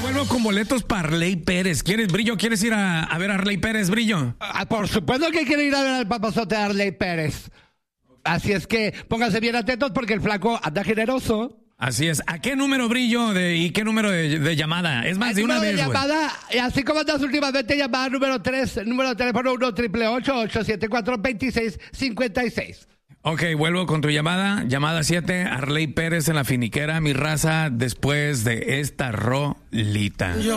Vuelvo con boletos para Arley Pérez. Brillo? ¿Quieres ir a ver a Arley Pérez, Brillo? Por supuesto que quiero ir a ver al papazote de Arley Pérez. Así es que pónganse bien atentos porque el flaco anda generoso. Así es. ¿A qué número, Brillo, y qué número de llamada? Es más, de una vez, güey. Llamada, así como andas últimamente, llamada número 3, número de teléfono 1-888-874-2656. Ok, vuelvo con tu llamada. Llamada 7, Arley Pérez en la finiquera, mi raza, después de esta rolita.